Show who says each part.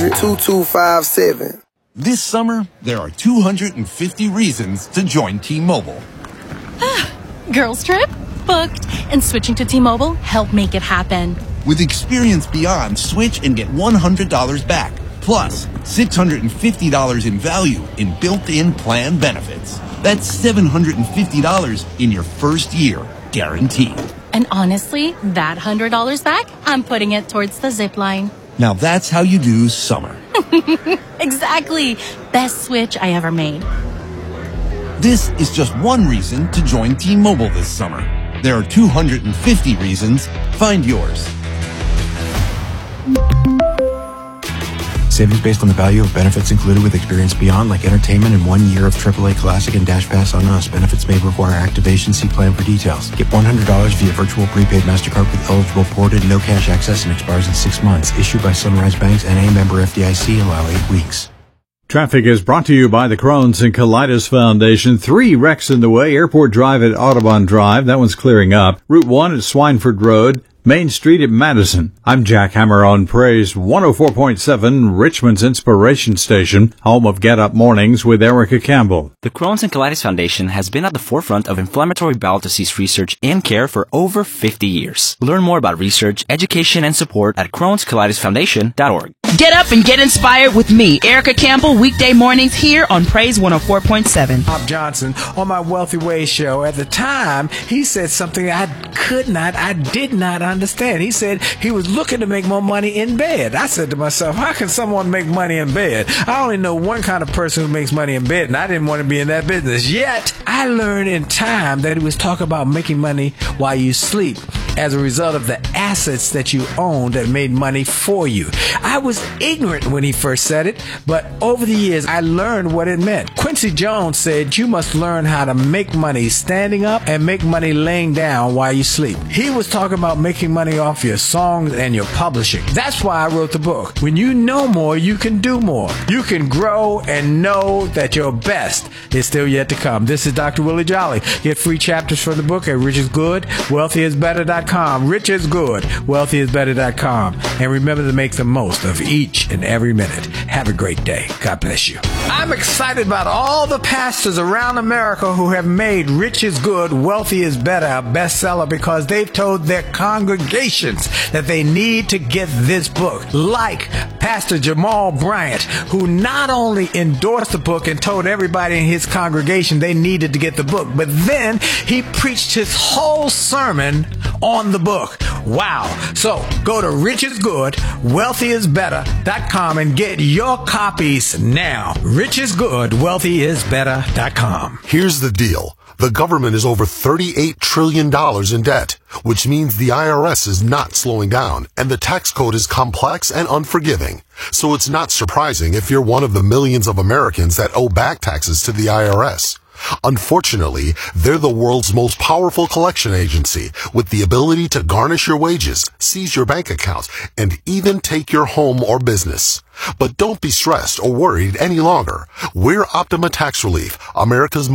Speaker 1: 888-800-2257.
Speaker 2: This summer, there are 250 reasons to join T-Mobile.
Speaker 3: Girls trip? Booked. And switching to T-Mobile helped make it happen.
Speaker 2: With Experience Beyond, switch and get $100 back. Plus, $650 in value in built-in plan benefits. That's $750 in your first year, guaranteed.
Speaker 3: And honestly, that $100 back, I'm putting it towards the zip line.
Speaker 2: Now that's how you do summer.
Speaker 3: Exactly. Best switch I ever made.
Speaker 2: This is just one reason to join T-Mobile this summer. There are 250 reasons. Find yours.
Speaker 4: Savings based on the value of benefits included with Experience Beyond, like entertainment and 1 year of AAA Classic and Dash Pass on Us. Benefits may require activation. See plan for details. Get $100 via virtual prepaid MasterCard with eligible ported, no cash access, and expires in 6 months. Issued by Sunrise Banks, N.A. member FDIC. Allow 8 weeks.
Speaker 5: Traffic is brought to you by the Crohn's and Colitis Foundation. 3 wrecks in the way. Airport Drive at Audubon Drive. That one's clearing up. Route 1 at Swineford Road. Main Street at Madison. I'm Jack Hammer on Praise 104.7, Richmond's inspiration station, home of Get Up Mornings with Erica Campbell.
Speaker 6: The Crohn's and Colitis Foundation has been at the forefront of inflammatory bowel disease research and care for over 50 years. Learn more about research, education, and support at Crohn'sColitisFoundation.org.
Speaker 7: Get up and get inspired with me, Erica Campbell, weekday mornings here on Praise 104.7.
Speaker 8: Bob Johnson on my Wealthy Ways show. At the time, he said something I did not understand. He said he was looking to make more money in bed. I said to myself, how can someone make money in bed? I only know one kind of person who makes money in bed, and I didn't want to be in that business. Yet, I learned in time that he was talking about making money while you sleep as a result of the assets that you own that made money for you. I was ignorant when he first said it, but over the years, I learned what it meant. Quincy Jones said you must learn how to make money standing up and make money laying down while you sleep. He was talking about making money off your songs and your publishing. That's why I wrote the book. When you know more, you can do more. You can grow and know that your best is still yet to come. This is Dr. Willie Jolly. Get free chapters for the book at richisgood.wealthyisbetter.com. Rich is good, wealthyisbetter.com. And remember to make the most of each and every minute. Have a great day. God bless you. I'm excited about all the pastors around America who have made Rich is Good, Wealthy is Better a bestseller because they've told their congregations that they need to get this book. Like Pastor Jamal Bryant, who not only endorsed the book and told everybody in his congregation they needed to get the book, but then he preached his whole sermon on the book. Wow. So go to richisgood.wealthyisbetter.com and get your copies now. richisgood.wealthyisbetter.com.
Speaker 9: Here's the deal. The government is over $38 trillion in debt, which means the IRS is not slowing down, and the tax code is complex and unforgiving. So it's not surprising if you're one of the millions of Americans that owe back taxes to the IRS. Unfortunately, they're the world's most powerful collection agency with the ability to garnish your wages, seize your bank accounts, and even take your home or business. But don't be stressed or worried any longer. We're Optima Tax Relief, America's